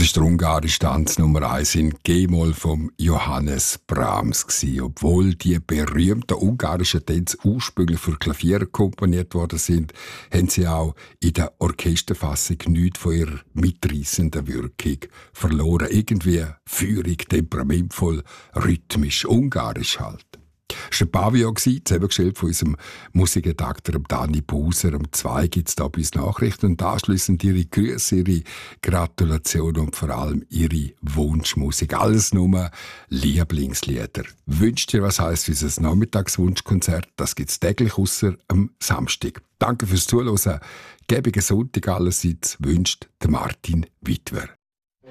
ist der ungarische Tanz Nummer 1 in G-Moll vom Johannes Brahms gewesen. Obwohl die berühmten ungarischen Tänze ursprünglich für Klavier komponiert worden sind, haben sie auch in der Orchesterfassung nichts von ihrer mitreissenden Wirkung verloren. Irgendwie feurig, temperamentvoll, rhythmisch, ungarisch halt. Es war ein Pavillon, zusammengestellt von unserem Musikredakteur Dani Buser. Um 2 gibt es da bei uns Nachrichten und anschliessend ihre Grüße, ihre Gratulation und vor allem ihre Wunschmusik. Alles nur Lieblingslieder. Wünscht ihr, was heisst unser Nachmittagswunschkonzert? Das gibt es täglich ausser am Samstag. Danke fürs Zuhören. Gebigen Sonntag allerseits wünscht der Martin Wittwer.